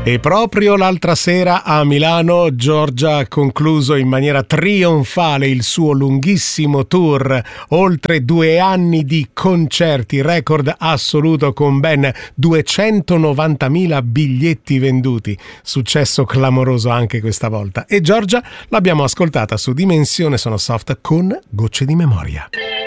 E proprio l'altra sera a Milano Giorgia ha concluso in maniera trionfale il suo lunghissimo tour, oltre 2 anni di concerti, record assoluto con ben 290.000 biglietti venduti, successo clamoroso anche questa volta. E Giorgia l'abbiamo ascoltata su Dimensione Sono Soft con Gocce di Memoria.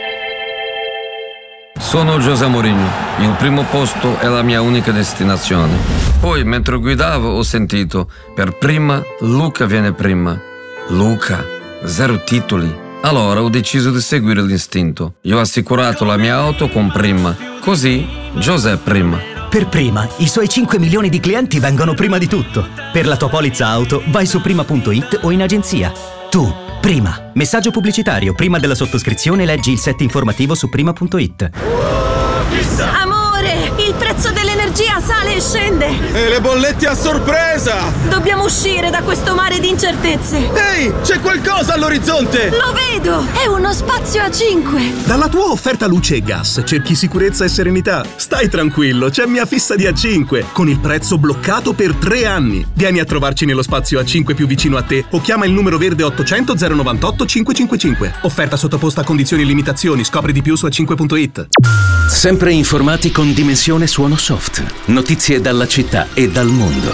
Sono José Mourinho, il primo posto è la mia unica destinazione. Poi mentre guidavo ho sentito, per prima Luca viene prima. Luca, 0 titoli. Allora ho deciso di seguire l'istinto. Io ho assicurato la mia auto con prima, così José prima. Per prima, i suoi 5 milioni di clienti vengono prima di tutto. Per la tua polizza auto vai su prima.it o in agenzia. Tu, prima. Messaggio pubblicitario. Prima della sottoscrizione leggi il set informativo su prima.it. Amore, il prezzo dell'energia sale e scende. E le bollette a sorpresa! Dobbiamo uscire da questo mare di incertezze. Ehi, c'è qualcosa all'orizzonte! Lo vedo! È uno spazio a 5. Dalla tua offerta luce e gas cerchi sicurezza e serenità? Stai tranquillo, c'è mia fissa di A5 con il prezzo bloccato per 3 anni. Vieni a trovarci nello spazio A5 più vicino a te o chiama il numero verde 800 098 555. Offerta sottoposta a condizioni e limitazioni. Scopri di più su A5.it. Sempre informati con Dimensione Suono Soft. Notizie dalla città e dal mondo.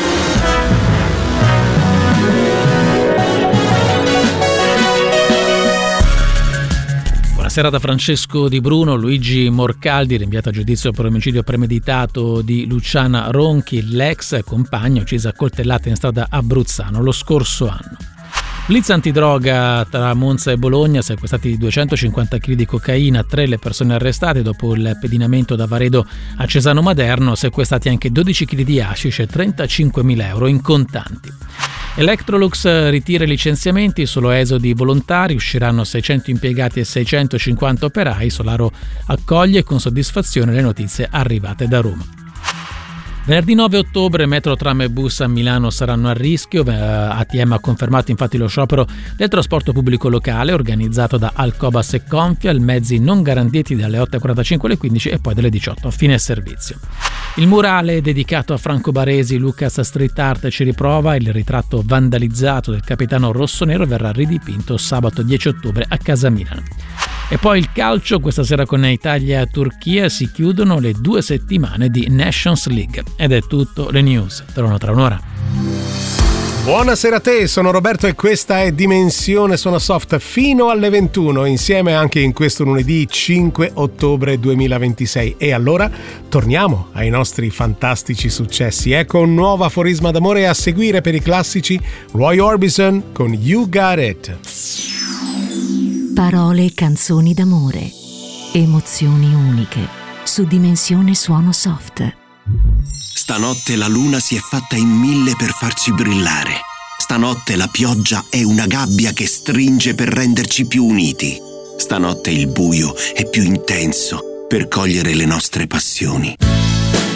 Buonasera da Francesco Di Bruno. Luigi Morcaldi, rinviato a giudizio per omicidio premeditato di Luciana Ronchi, l'ex compagna uccisa a coltellate in strada a Bruzzano lo scorso anno. Blitz antidroga tra Monza e Bologna, sequestrati 250 kg di cocaina, 3 le persone arrestate dopo il pedinamento da Varedo a Cesano Maderno, sequestrati anche 12 kg di hashish e 35.000 euro in contanti. Electrolux ritira i licenziamenti, solo esodi volontari, usciranno 600 impiegati e 650 operai, Solaro accoglie con soddisfazione le notizie arrivate da Roma. Venerdì 9 ottobre metro, tram e bus a Milano saranno a rischio. ATM ha confermato infatti lo sciopero del trasporto pubblico locale organizzato da Alcobas e Confial, mezzi non garantiti dalle 8.45 alle 15 e poi dalle 18 a fine servizio. Il murale dedicato a Franco Baresi, Lucas Street Art ci riprova, il ritratto vandalizzato del capitano rossonero verrà ridipinto sabato 10 ottobre a Casa Milano. E poi il calcio, questa sera con Italia-Turchia si chiudono le 2 settimane di Nations League. Ed è tutto, le news tornano tra un'ora. Buonasera a te, sono Roberto e questa è Dimensione Suono Soft fino alle 21, insieme anche in questo lunedì 5 ottobre 2026. E allora torniamo ai nostri fantastici successi. Ecco un nuovo aforisma d'amore a seguire per i classici Roy Orbison con You Got It. Parole e canzoni d'amore, emozioni uniche, su Dimensione Suono Soft. Stanotte la luna si è fatta in 1000 per farci brillare. Stanotte la pioggia è una gabbia che stringe per renderci più uniti. Stanotte il buio è più intenso per cogliere le nostre passioni.